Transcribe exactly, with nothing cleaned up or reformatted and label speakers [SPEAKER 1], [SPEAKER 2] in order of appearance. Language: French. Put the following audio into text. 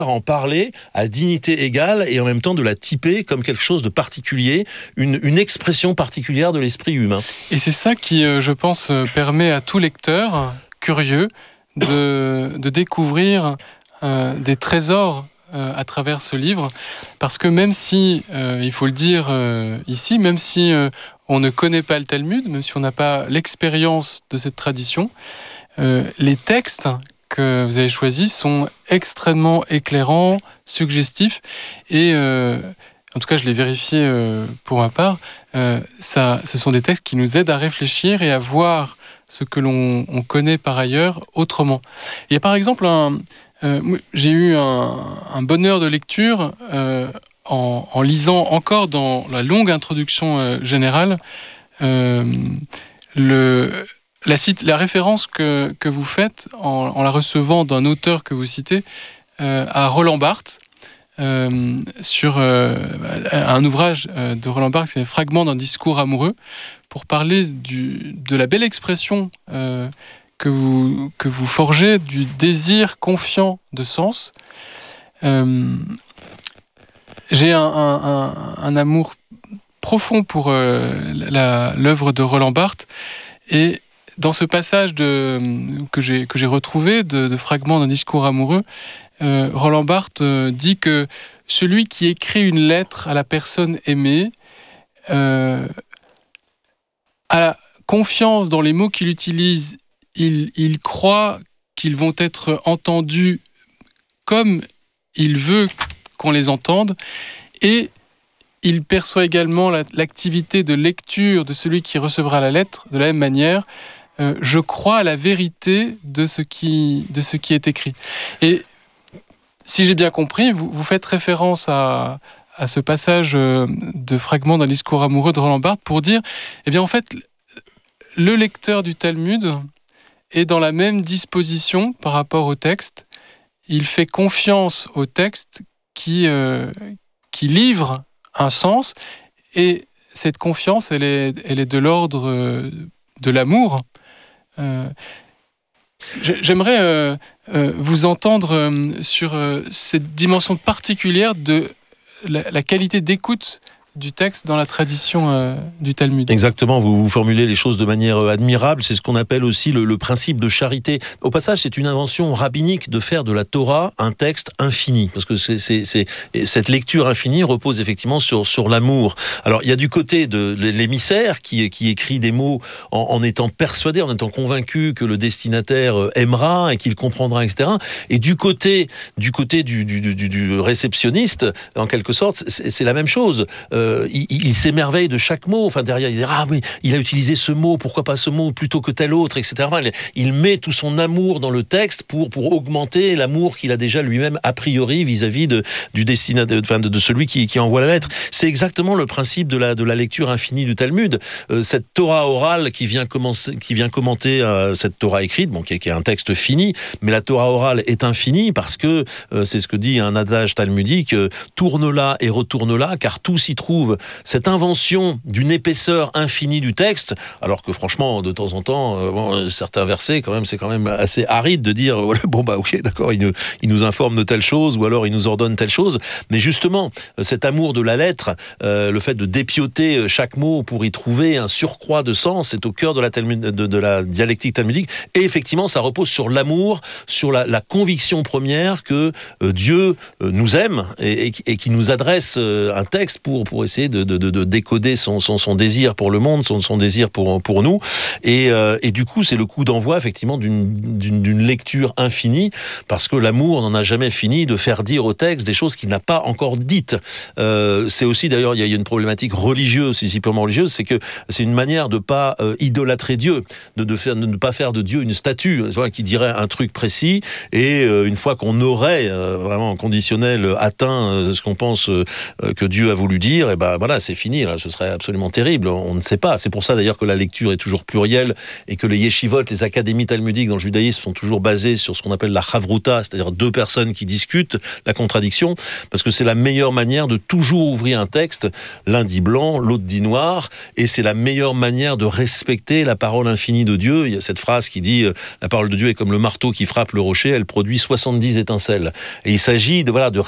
[SPEAKER 1] en parler à dignité égale et en même temps de la typer comme quelque chose de particulier, une, une expression particulière de l'esprit humain.
[SPEAKER 2] Et c'est ça qui, euh, je pense, euh, permet à tout lecteur curieux de, de découvrir euh, des trésors euh, à travers ce livre, parce que même si, euh, il faut le dire euh, ici, même si euh, on ne connaît pas le Talmud, même si on n'a pas l'expérience de cette tradition, euh, les textes que vous avez choisis sont extrêmement éclairants, suggestifs, et euh, en tout cas je l'ai vérifié euh, pour ma part, euh, ça, ce sont des textes qui nous aident à réfléchir et à voir ce que l'on on connaît par ailleurs autrement. Il y a par exemple un... Euh, j'ai eu un, un bonheur de lecture euh, en, en lisant encore dans la longue introduction euh, générale euh, le... La, cite, la référence que, que vous faites en, en la recevant d'un auteur que vous citez euh, à Roland Barthes euh, sur euh, un ouvrage de Roland Barthes, c'est Fragments d'un discours amoureux, pour parler du, de la belle expression euh, que, vous, que vous forgez du désir confiant de sens. Euh, j'ai un, un, un, un amour profond pour euh, la, l'œuvre de Roland Barthes, et dans ce passage de, que, j'ai, que j'ai retrouvé de, de Fragments d'un discours amoureux, euh, Roland Barthes euh, dit que celui qui écrit une lettre à la personne aimée euh, a la confiance dans les mots qu'il utilise, il, il croit qu'ils vont être entendus comme il veut qu'on les entende, et il perçoit également la, l'activité de lecture de celui qui recevra la lettre de la même manière. Euh, je crois à la vérité de ce qui, de ce qui est écrit. Et si j'ai bien compris, vous, vous faites référence à, à ce passage de Fragments d'un discours amoureux de Roland Barthes pour dire, eh bien en fait, le lecteur du Talmud est dans la même disposition par rapport au texte. Il fait confiance au texte qui, euh, qui livre un sens, et cette confiance, elle est, elle est de l'ordre de l'amour. Euh, j'aimerais euh, euh, vous entendre euh, sur euh, cette dimension particulière de la, la qualité d'écoute du texte dans la tradition euh, du Talmud.
[SPEAKER 1] Exactement, vous, vous formulez les choses de manière euh, admirable, c'est ce qu'on appelle aussi le, le principe de charité. Au passage, c'est une invention rabbinique de faire de la Torah un texte infini, parce que c'est, c'est, c'est, cette lecture infinie repose effectivement sur, sur l'amour. Alors, il y a du côté de l'émissaire qui, qui écrit des mots en, en étant persuadé, en étant convaincu que le destinataire aimera et qu'il comprendra, et cetera. Et du côté, du, côté du, du, du, du réceptionniste, en quelque sorte, c'est, c'est la même chose. Euh, Euh, il, il s'émerveille de chaque mot. Enfin, derrière, il dit « Ah oui, il a utilisé ce mot, pourquoi pas ce mot plutôt que tel autre, et cetera » il, il met tout son amour dans le texte pour, pour augmenter l'amour qu'il a déjà lui-même a priori vis-à-vis de, du destinataire, enfin, de, de celui qui, qui envoie la lettre. C'est exactement le principe de la, de la lecture infinie du Talmud. Euh, cette Torah orale qui vient, commencer, qui vient commenter euh, cette Torah écrite, bon, qui, est, qui est un texte fini, mais la Torah orale est infinie parce que, euh, c'est ce que dit un adage talmudique, euh, tourne-la et retourne-la, car tout s'y trouve. Cette invention d'une épaisseur infinie du texte, alors que franchement, de temps en temps, euh, bon, certains versets, quand même, c'est quand même assez aride de dire, voilà, bon bah ok, d'accord, il nous, il nous informe de telle chose, ou alors il nous ordonne telle chose, mais justement, cet amour de la lettre, euh, le fait de dépioter chaque mot pour y trouver un surcroît de sens, c'est au cœur de la, talmud, de, de la dialectique talmudique, et effectivement, ça repose sur l'amour, sur la, la conviction première que euh, Dieu euh, nous aime, et, et, et qui nous adresse euh, un texte pour, pour essayer de, de, de décoder son, son, son désir pour le monde, son, son désir pour, pour nous. Et, euh, et du coup, c'est le coup d'envoi, effectivement, d'une, d'une, d'une lecture infinie, parce que l'amour n'en a jamais fini de faire dire au texte des choses qu'il n'a pas encore dites. Euh, c'est aussi, d'ailleurs, il y a une problématique religieuse, ici purement religieuse, c'est que c'est une manière de ne pas euh, idolâtrer Dieu, de, de, faire, de ne pas faire de Dieu une statue, qui dirait un truc précis, et euh, une fois qu'on aurait euh, vraiment en conditionnel atteint euh, ce qu'on pense euh, que Dieu a voulu dire, eh ben voilà, c'est fini, là, ce serait absolument terrible. On ne sait pas. C'est pour ça d'ailleurs que la lecture est toujours plurielle et que les yeshivot, les académies talmudiques dans le judaïsme sont toujours basées sur ce qu'on appelle la chavruta, c'est-à-dire deux personnes qui discutent la contradiction, parce que c'est la meilleure manière de toujours ouvrir un texte. L'un dit blanc, l'autre dit noir, et c'est la meilleure manière de respecter la parole infinie de Dieu. Il y a cette phrase qui dit euh, la parole de Dieu est comme le marteau qui frappe le rocher, elle produit soixante-dix étincelles. Et il s'agit de voilà de